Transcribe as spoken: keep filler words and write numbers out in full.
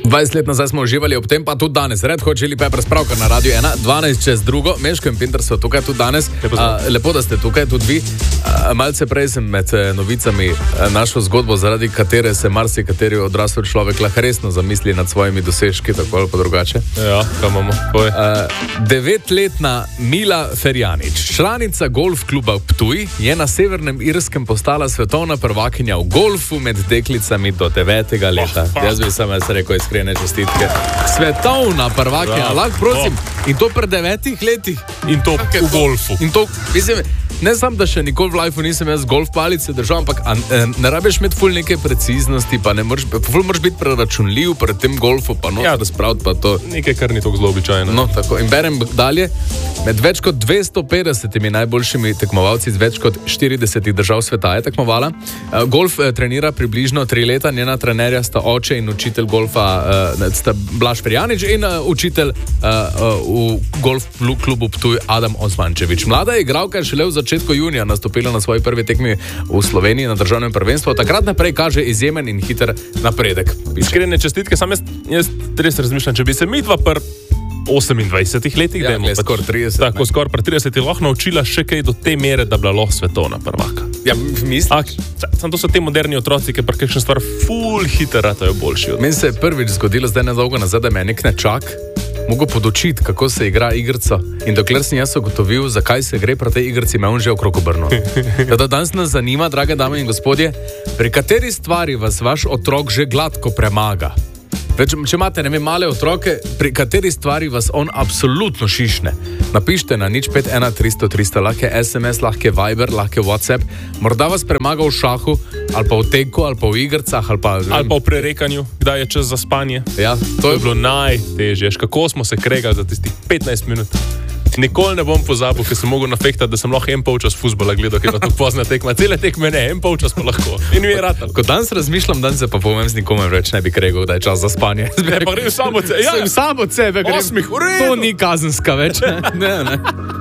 dvajset let nazaj smo uživali ob tem, pa tudi danes. Red Hot Chili Peppers, pravkar na Radio ena, dvanajst čez drugo. Meško in Pinter so tukaj tudi danes. Lepo, a, lepo da ste tukaj tudi vi. A, malce prej sem med novicami našel zgodbo, zaradi katere se marsikateri odrasel človek lahko resno zamisli nad svojimi dosežki, tako ali pa drugače. Ja, kaj imamo? A, devetletna Mila Ferjanič, članica golf kluba Ptuj, je na Severnem Irskem postala svetovna prvakinja v golfu med deklicami do devetega leta. Oh, oh. Jaz bi samo jaz rekel iskrene čestitke. Svetovna prvakinja, lahko prosim. Oh. In to pri devetih letih. In to v golfu. In to, mislim, ne samo, da še nikoli v lifeu nisem jaz golf palice držal, ampak a, a, ne rabiš imeti ful neke preciznosti, pa ne moraš, ful moraš biti preračunljiv pred tem golfu, pa no, ja, da spraviti pa to. Nekaj, kar ni tako zelo običajno. No, tako. In berem dalje. Med več kot dvesto petdesetimi najboljšimi tekmovalci iz več kot štiridesetih držav sveta je tekmovala. Golf trenira približno tri leta, njena trenerja sta oče in učitelj golfa, sta Blaž Ferjanič in učitelj v golf klubu Ptuj Adam Osmančevič. Mlada igralka je šele v začetku junija nastopila na svoji prvi tekmi v Sloveniji na državnem prvenstvu. Takrat naprej kaže izjemen in hiter napredek. Iskrene čestitke, sam jaz, jaz res razmišljam, če bi se mi dva pr osemindvajsetih letih, ja, da je skoraj trideset. Tako, skoraj pri tridesetih lahko naučila še kaj do te mere, da bi bila lahko svetovna prvaka. Ja, misliš? Sam to so te moderni otroci, ki pa kakšna stvar ful hiter ratajo boljši. Meni se je prvič zgodilo zdaj nedolgo nazaj, da me je nek nečak mogel podočiti, kako se igra igrico. In dokler sem jaz ugotovil, zakaj se gre pri tej igrici, me on že okrog obrnil. Da danes nas zanima, drage dame in gospodje, pri kateri stvari vas vaš otrok že gladko premaga. Več, če imate, ne vem, male otroke, pri kateri stvari vas on absolutno šišne, napište na nič pet ena tristo tristo, lahko je es em es, lahko je Viber, lahko je WhatsApp, morda vas premaga v šahu, ali pa v teku, ali pa v igricah, ali pa... Ali pa v prerekanju, kdaj je čas za spanje. Ja, to, to je bilo najtežje, kako smo se kregali za tistih petnajst minut. Nikoli ne bom pozabil, ker sem mogel nafektati, da sem lahko en polčas fuzbola gledal, ker je tako pozna tekma. Cele tekme ne, en polčas pa lahko. In mi je ratal. Ko danes razmišljam, danes se pa povem z nikomer več ne bi kregal, da je čas za spanje. Ne, pa grem samo od sebe. Ja, sem samo od sebe. Osmih, v redu. To ni kazenska več. Ne, ne. ne.